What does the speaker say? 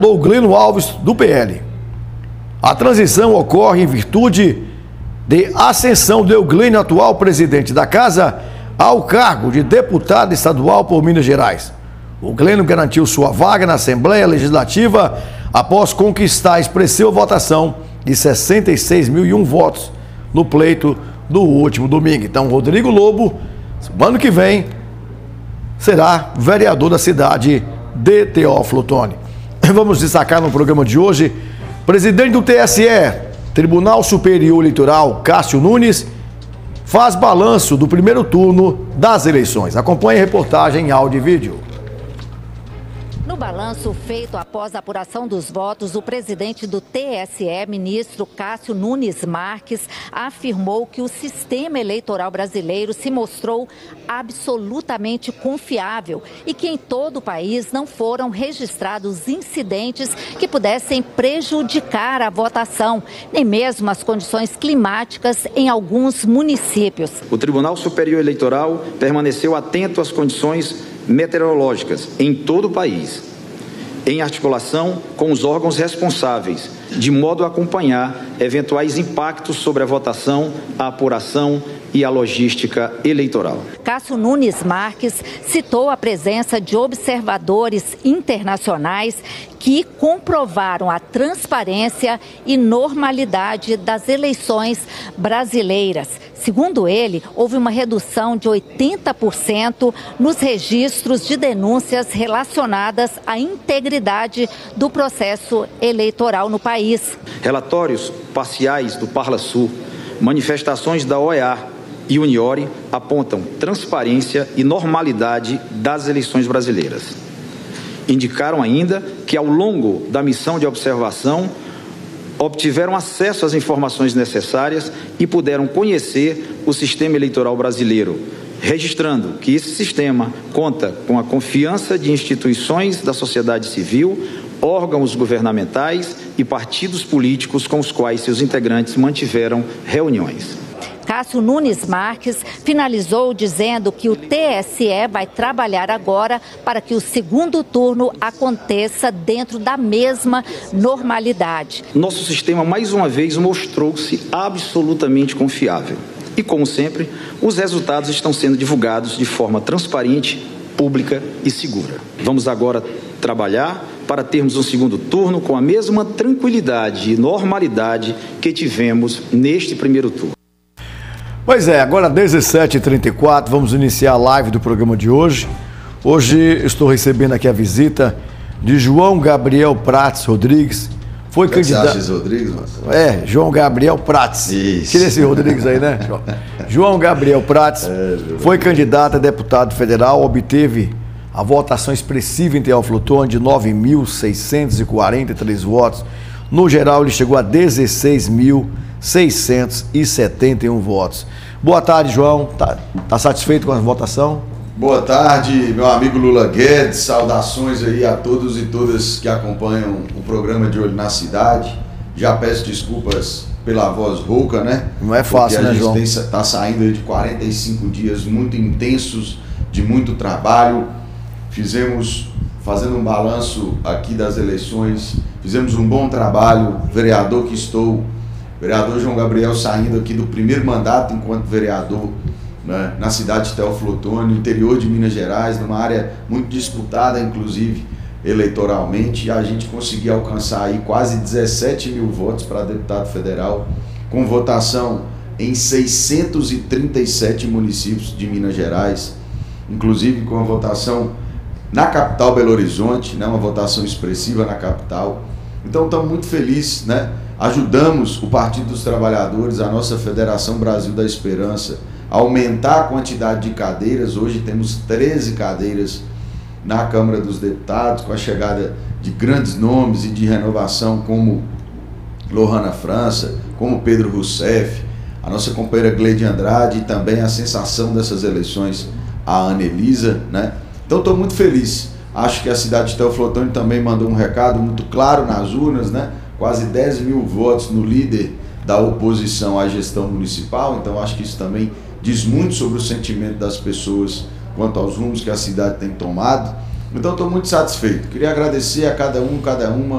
Eugleno Alves, do PL. A transição ocorre em virtude de ascensão do Eugleno, atual presidente da Casa, ao cargo de deputado estadual por Minas Gerais. O Eugleno garantiu sua vaga na Assembleia Legislativa após conquistar a expressiva votação de 66.001 votos no pleito do último domingo. Então, Rodrigo Lobo, ano que vem, será vereador da cidade de Teófilo Otoni. Vamos destacar no programa de hoje, presidente do TSE, Tribunal Superior Eleitoral, Cássio Nunes, faz balanço do primeiro turno das eleições. Acompanhe a reportagem em áudio e vídeo. No balanço feito após a apuração dos votos, o presidente do TSE, ministro Cássio Nunes Marques, afirmou que o sistema eleitoral brasileiro se mostrou absolutamente confiável e que em todo o país não foram registrados incidentes que pudessem prejudicar a votação, nem mesmo as condições climáticas em alguns municípios. O Tribunal Superior Eleitoral permaneceu atento às condições meteorológicas em todo o país, em articulação com os órgãos responsáveis, de modo a acompanhar eventuais impactos sobre a votação, a apuração e a logística eleitoral. Cássio Nunes Marques citou a presença de observadores internacionais que comprovaram a transparência e normalidade das eleições brasileiras. Segundo ele, houve uma redução de 80% nos registros de denúncias relacionadas à integridade do processo eleitoral no país. Relatórios parciais do Parlasul, manifestações da OEA e Uniore apontam transparência e normalidade das eleições brasileiras. Indicaram ainda que, ao longo da missão de observação, obtiveram acesso às informações necessárias e puderam conhecer o sistema eleitoral brasileiro, registrando que esse sistema conta com a confiança de instituições da sociedade civil, órgãos governamentais e partidos políticos com os quais seus integrantes mantiveram reuniões. Cássio Nunes Marques finalizou dizendo que o TSE vai trabalhar agora para que o segundo turno aconteça dentro da mesma normalidade. Nosso sistema, mais uma vez, mostrou-se absolutamente confiável. E, como sempre, os resultados estão sendo divulgados de forma transparente, pública e segura. Vamos agora trabalhar para termos um segundo turno com a mesma tranquilidade e normalidade que tivemos neste primeiro turno. Pois é, agora 17h34, vamos iniciar a live do programa de hoje. Hoje estou recebendo aqui a visita de João Gabriel Prates Rodrigues. Foi candidato. Você acha Rodrigues, mano? É, João Gabriel Prates. Isso. Tira esse Rodrigues aí, né? João Gabriel Prates foi candidato a deputado federal, obteve a votação expressiva em Teófilo Otoni de 9.643 votos. No geral, ele chegou a 16.671 votos. Boa tarde, João. Tá satisfeito com a votação? Boa tarde, meu amigo Lula Guedes. Saudações aí a todos e todas que acompanham o programa De Olho na Cidade. Já peço desculpas pela voz rouca, né? Não é fácil, né, João? A gente está saindo aí de 45 dias muito intensos, de muito trabalho. Fazendo um balanço aqui das eleições, fizemos um bom trabalho. Vereador João Gabriel, saindo aqui do primeiro mandato enquanto vereador, né, na cidade de Teófilo Otoni, no interior de Minas Gerais, numa área muito disputada, inclusive eleitoralmente, e a gente conseguiu alcançar aí quase 17.000 votos para deputado federal, com votação em 637 municípios de Minas Gerais, inclusive com a votação na capital Belo Horizonte, né, uma votação expressiva na capital. Então estamos muito felizes, né? Ajudamos o Partido dos Trabalhadores, a nossa Federação Brasil da Esperança, a aumentar a quantidade de cadeiras. Hoje temos 13 cadeiras na Câmara dos Deputados, com a chegada de grandes nomes e de renovação como Lohana França, como Pedro Rousseff, a nossa companheira Gleide Andrade e também a sensação dessas eleições, a Anelisa, né? Então estou muito feliz. Acho que a cidade de Teófilo Otoni também mandou um recado muito claro nas urnas, né? Quase 10.000 votos no líder da oposição à gestão municipal. Então acho que isso também diz muito sobre o sentimento das pessoas quanto aos rumos que a cidade tem tomado. Então estou muito satisfeito. Queria agradecer a cada um, cada uma